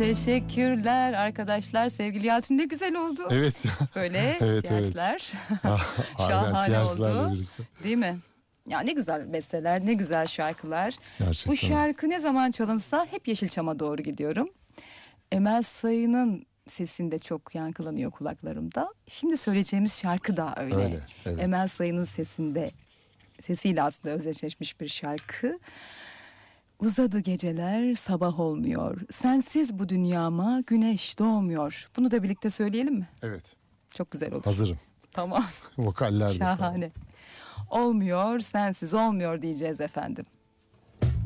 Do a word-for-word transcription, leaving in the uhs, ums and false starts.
Teşekkürler arkadaşlar. Sevgili Yalçın, ne güzel oldu. Evet. Böyle evet, tiyaslar. evet. Şahane oldu. Birlikte. Değil mi? Ya ne güzel besteler, ne güzel şarkılar. Gerçekten. Bu şarkı ne zaman çalınsa hep Yeşilçam'a doğru gidiyorum. Emel Sayın'ın sesinde çok yankılanıyor kulaklarımda. Şimdi söyleyeceğimiz şarkı da öyle. Öyle, evet. Emel Sayın'ın sesinde, sesiyle aslında özdeşleşmiş bir şarkı. Uzadı geceler, sabah olmuyor. Sensiz bu dünyama güneş doğmuyor. Bunu da birlikte söyleyelim mi? Evet. Çok güzel olur. Hazırım. Tamam. Vokaller de. Şahane. Tamam. Olmuyor, sensiz olmuyor diyeceğiz efendim.